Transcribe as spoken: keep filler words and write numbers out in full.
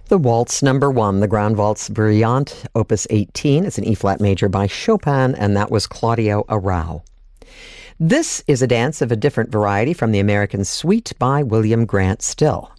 The Waltz Number One, the Ground Waltz Brillante, Opus eighteen. It's an E-flat major by Chopin, and that was Claudio Arrau. This is a dance of a different variety from the American Suite by William Grant Still.